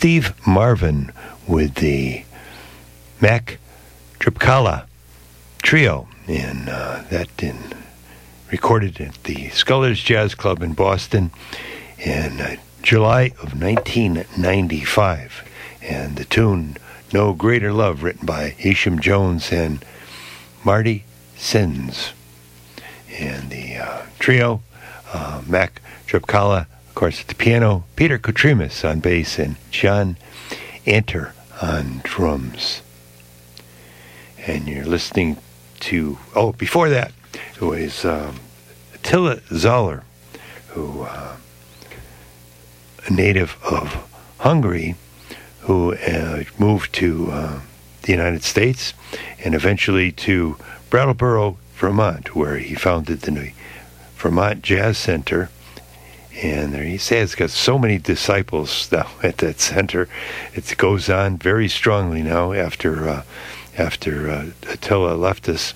Steve Marvin with the Mac Tripkala Trio, and recorded at the Scullers Jazz Club in Boston in July of 1995. And the tune No Greater Love, written by Isham Jones and Marty Sins. And the trio, Mac Tripkala, of course, at the piano, Peter Kotrimas on bass, and John Anter on drums. And you're listening to, before that, it was Attila Zoller, who, a native of Hungary, who moved to the United States and eventually to Brattleboro, Vermont, where he founded the Vermont Jazz Center. And there he says it's got so many disciples now at that center. It goes on very strongly now after Attila left us.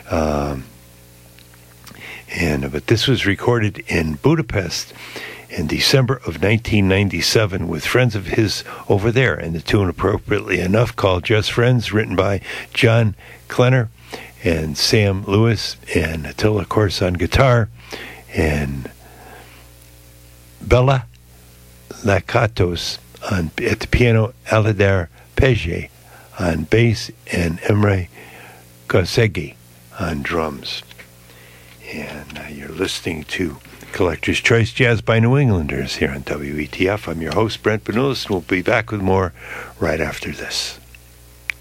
But this was recorded in Budapest in December of 1997 with friends of his over there, and the tune, appropriately enough, called Just Friends, written by John Klenner and Sam Lewis, and Attila, of course, on guitar, and Bella Lakatos at the piano, Aladar Pege on bass, and Emre Kosegi on drums. And you're listening to Collector's Choice Jazz by New Englanders here on WETF. I'm your host, Brent Benulis, and we'll be back with more right after this.